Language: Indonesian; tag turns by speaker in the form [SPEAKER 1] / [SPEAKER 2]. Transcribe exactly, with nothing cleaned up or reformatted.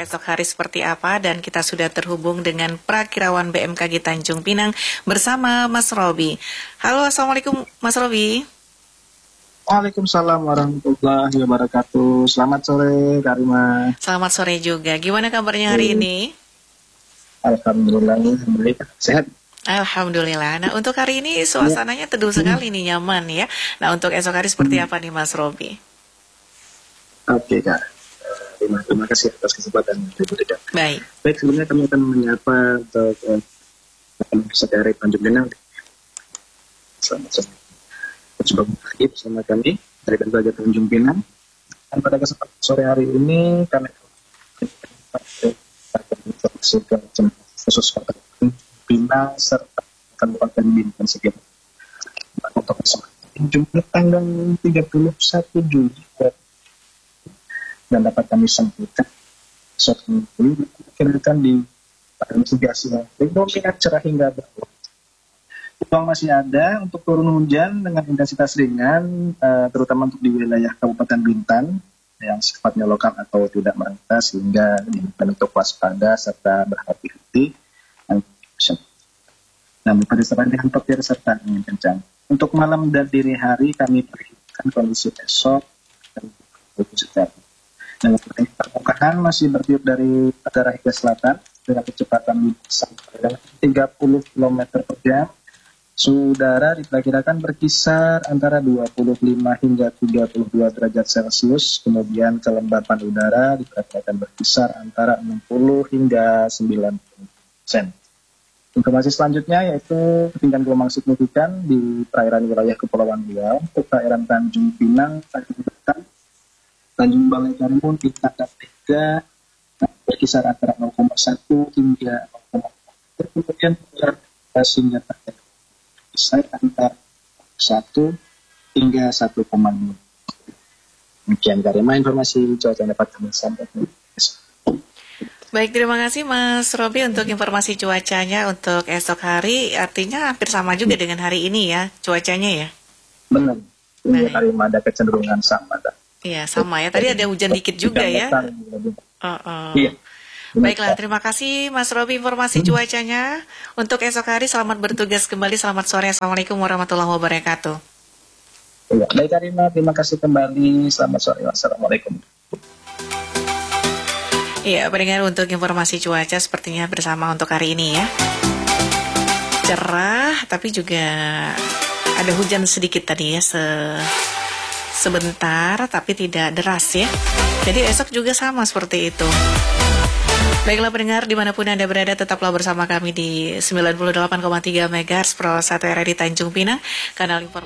[SPEAKER 1] esok hari seperti apa, dan kita sudah terhubung dengan Prakirawan B M K G Tanjung Pinang bersama Mas Robi. Halo, Assalamualaikum Mas Robi.
[SPEAKER 2] Waalaikumsalam warahmatullahi wabarakatuh. Selamat sore, Kak Rima.
[SPEAKER 1] Selamat sore juga. Gimana kabarnya hari ini?
[SPEAKER 2] Alhamdulillah, baik. Sehat.
[SPEAKER 1] Alhamdulillah. Nah, untuk hari ini suasananya teduh sekali nih, nyaman ya. Nah, untuk esok hari seperti apa nih Mas Robi?
[SPEAKER 2] Oke, Kak. Terima, terima kasih atas kesempatan yang diberikan.
[SPEAKER 1] Baik.
[SPEAKER 2] Baik, sebelumnya kami akan menyapa untuk uh, saudara Tanjung Pinang. Selamat sore. Berjumpa lagi bersama kami dari B M K G Tanjung Pinang. Dan pada kesempatan sore hari ini kami akan informasikan khusus Kota Pinang serta Kabupaten Bintan sekitar. Untuk jumlah tanggal tiga puluh satu Juli dan dapat kami sampaikan suatu diperkirakan di investigasi dominan cerah hingga bawah. Peluang masih ada untuk turun hujan dengan intensitas ringan, uh, terutama untuk di wilayah Kabupaten Bintan yang sifatnya lokal atau tidak merata, sehingga diminta untuk waspada serta berhati-hati. Namun pada saat dengan petir serta angin kencang. Untuk malam dan dini hari kami perhitungkan kondisi esok dan kondisi tadi. Dan permukaan masih bertiup dari utara hingga selatan dengan kecepatan sampai tiga puluh kilometer per jam. Suhu udara diperkirakan berkisar antara dua puluh lima hingga tiga puluh dua derajat Celcius. Kemudian kelembapan udara diperkirakan berkisar antara enam puluh hingga sembilan puluh persen. Informasi selanjutnya yaitu ketinggian gelombang signifikan di perairan wilayah Kepulauan Riau untuk perairan Tanjung Pinang, Tanjung Batam, Tanjung Balai Karimun, Bintan dan Tega berkisar antara nol koma satu hingga nol koma empat. Kemudian hingga berkisar antara satu hingga satu koma dua. Demikian Karima informasi cuaca yang dapat kami sampaikan.
[SPEAKER 1] Baik, terima kasih Mas Robi untuk informasi cuacanya untuk esok hari. Artinya hampir sama juga dengan hari ini ya, cuacanya ya?
[SPEAKER 2] Benar. Ini hari ini ada kecenderungan sama.
[SPEAKER 1] Iya, sama ya. Tadi ada hujan dikit juga ya. Oh, oh.
[SPEAKER 2] Iya.
[SPEAKER 1] Baiklah, terima kasih Mas Robi informasi cuacanya. Untuk esok hari, selamat bertugas kembali. Selamat sore. Assalamualaikum warahmatullahi wabarakatuh.
[SPEAKER 2] Ya, baik Karima, terima kasih kembali. Selamat sore. Wassalamualaikum.
[SPEAKER 1] Iya, pendengar, untuk informasi cuaca sepertinya bersama untuk hari ini ya. Cerah, tapi juga ada hujan sedikit tadi ya, se sebentar, tapi tidak deras ya. Jadi esok juga sama seperti itu. Baiklah pendengar, dimanapun Anda berada, tetaplah bersama kami di sembilan puluh delapan koma tiga megahertz Pro satu R R I Tanjung Pinang, kanal informasi.